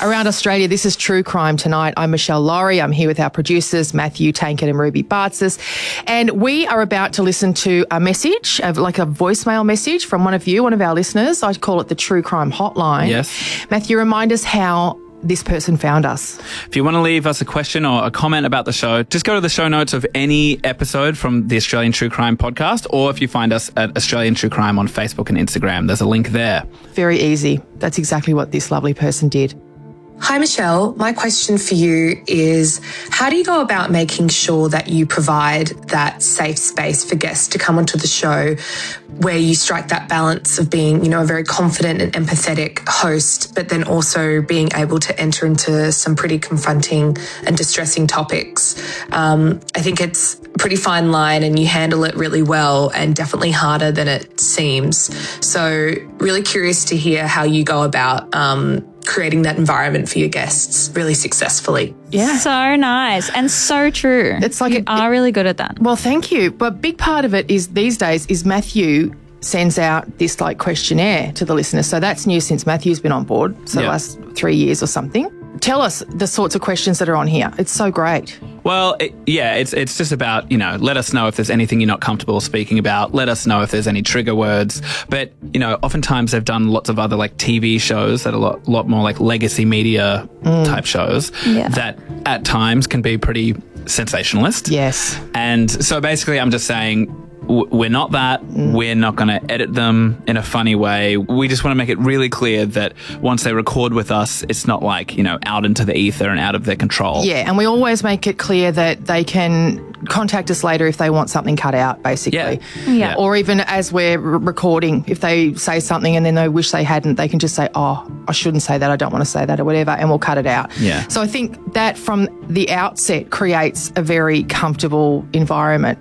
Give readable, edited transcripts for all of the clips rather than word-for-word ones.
around Australia. This is True Crime Tonight. I'm Michelle Laurie. I'm here with our producers, Matthew Tankett and Ruby Bartzis. And we are about to listen to a message, like a voicemail message from one of you, one of our listeners. I call it the True Crime Hotline. Yes. Matthew, remind us how this person found us. If you want to leave us a question or a comment about the show, just go to the show notes of any episode from the Australian True Crime podcast, or if you find us at Australian True Crime on Facebook and Instagram, there's a link there. Very easy. That's exactly what this lovely person did. Hi, Michelle. My question for you is, how do you go about making sure that you provide that safe space for guests to come onto the show where you strike that balance of being, a very confident and empathetic host, but then also being able to enter into some pretty confronting and distressing topics? I think it's a pretty fine line and you handle it really well and definitely harder than it seems. So really curious to hear how you go about creating that environment for your guests really successfully. Yeah. So nice and so true. It's like you are really good at that. Well, thank you. But big part of it is these days is Matthew sends out this questionnaire to the listeners. So that's new since Matthew's been on board. So the last 3 years or something. Tell us the sorts of questions that are on here. It's so great. Well, it's just about, let us know if there's anything you're not comfortable speaking about. Let us know if there's any trigger words. But, oftentimes they've done lots of other TV shows that are a lot more legacy media type shows that at times can be pretty sensationalist. Yes. And so basically I'm just saying, we're not that. We're not going to edit them in a funny way. We just want to make it really clear that once they record with us, it's not out into the ether and out of their control. Yeah, and we always make it clear that they can contact us later if they want something cut out, basically. Yeah. Or even as we're recording, if they say something and then they wish they hadn't, they can just say, oh, I shouldn't say that, I don't want to say that or whatever, and we'll cut it out. Yeah. So I think that from the outset creates a very comfortable environment.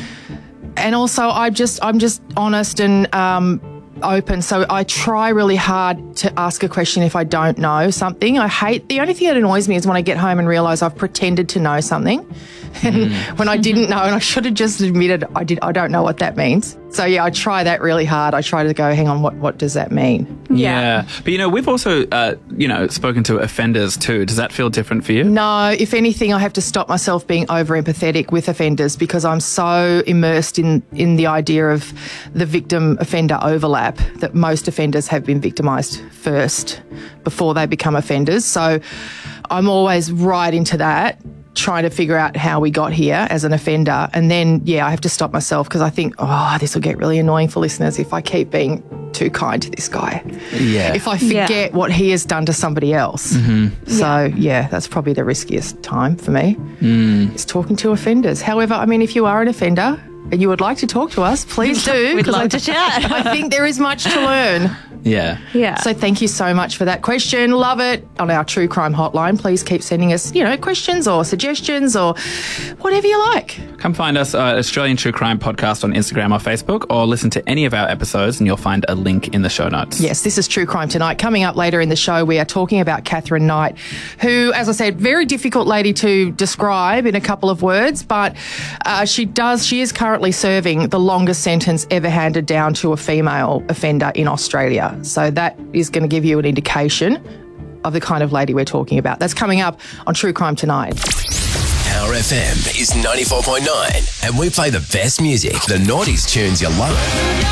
And also, I'm just honest and open. So I try really hard to ask a question if I don't know something. The only thing that annoys me is when I get home and realise I've pretended to know something. And when I didn't know, and I should have just admitted I don't know what that means. So yeah, I try that really hard. I try to go, hang on, what does that mean? Yeah. But we've also, spoken to offenders too. Does that feel different for you? No, if anything, I have to stop myself being over empathetic with offenders because I'm so immersed in the idea of the victim-offender overlap that most offenders have been victimised first before they become offenders. So I'm always right into that, trying to figure out how we got here as an offender. And then, I have to stop myself because I think, this will get really annoying for listeners if I keep being too kind to this guy. Yeah. If I forget what he has done to somebody else. Mm-hmm. So, that's probably the riskiest time for me is talking to offenders. However, if you are an offender and you would like to talk to us, please do. We'd love to chat. I think there is much to learn. Yeah. Yeah. So thank you so much for that question. Love it. On our True Crime Hotline, please keep sending us, questions or suggestions or whatever you like. Come find us Australian True Crime Podcast on Instagram or Facebook, or listen to any of our episodes and you'll find a link in the show notes. Yes, this is True Crime Tonight. Coming up later in the show, we are talking about Katherine Knight, who, as I said, very difficult lady to describe in a couple of words, but she is currently serving the longest sentence ever handed down to a female offender in Australia. So that is going to give you an indication of the kind of lady we're talking about. That's coming up on True Crime Tonight. Power FM is 94.9 and we play the best music, the noughties tunes you love.